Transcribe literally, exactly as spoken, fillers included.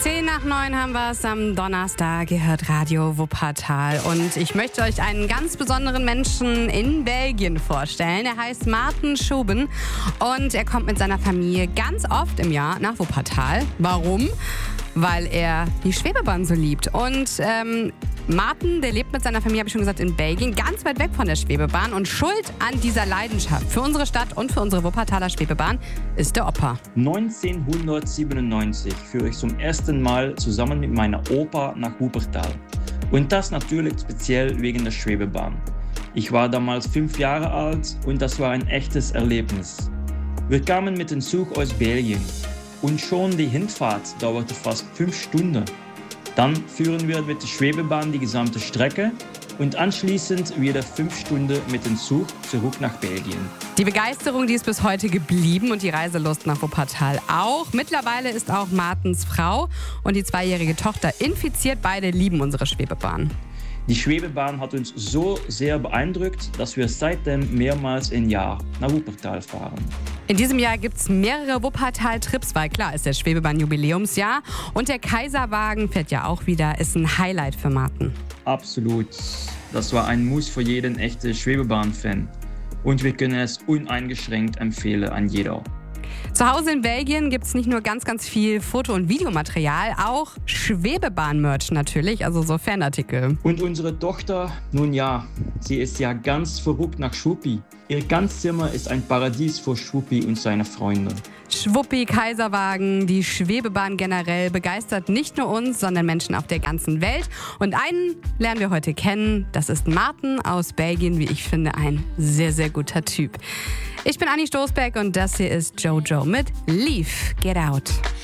Zehn nach neun haben wir es am Donnerstag. Ihr hört Radio Wuppertal. Und ich möchte euch einen ganz besonderen Menschen in Belgien vorstellen. Er heißt Maarten Schoben und er kommt mit seiner Familie ganz oft im Jahr nach Wuppertal. Warum? Weil er die Schwebebahn so liebt. Und ähm, Maarten, der lebt mit seiner Familie, habe ich schon gesagt, in Belgien, ganz weit weg von der Schwebebahn. Und schuld an dieser Leidenschaft für unsere Stadt und für unsere Wuppertaler Schwebebahn ist der Opa. neunzehnhundertsiebenundneunzig führe ich zum ersten Mal zusammen mit meiner Opa nach Wuppertal. Und das natürlich speziell wegen der Schwebebahn. Ich war damals fünf Jahre alt und das war ein echtes Erlebnis. Wir kamen mit dem Zug aus Belgien. Und schon die Hinfahrt dauerte fast fünf Stunden. Dann führen wir mit der Schwebebahn die gesamte Strecke und anschließend wieder fünf Stunden mit dem Zug zurück nach Belgien. Die Begeisterung, die ist bis heute geblieben und die Reiselust nach Wuppertal auch. Mittlerweile ist auch Maartens Frau und die zweijährige Tochter infiziert. Beide lieben unsere Schwebebahn. Die Schwebebahn hat uns so sehr beeindruckt, dass wir seitdem mehrmals im Jahr nach Wuppertal fahren. In diesem Jahr gibt es mehrere Wuppertal-Trips, weil klar ist der Schwebebahn-Jubiläumsjahr. Und der Kaiserwagen fährt ja auch wieder, ist ein Highlight für Maarten. Absolut. Das war ein Muss für jeden echten Schwebebahn-Fan. Und wir können es uneingeschränkt empfehlen an jeder. Zu Hause in Belgien gibt es nicht nur ganz, ganz viel Foto- und Videomaterial, auch Schwebebahn-Merch natürlich, also so Fanartikel. Und unsere Tochter, nun ja, sie ist ja ganz verrückt nach Schwuppi. Ihr ganzes Zimmer ist ein Paradies für Schwuppi und seine Freunde. Schwuppi, Kaiserwagen, die Schwebebahn generell begeistert nicht nur uns, sondern Menschen auf der ganzen Welt. Und einen lernen wir heute kennen, das ist Maarten aus Belgien, wie ich finde, ein sehr, sehr guter Typ. Ich bin Anni Stoßberg und das hier ist Jojo mit Leave, Get Out.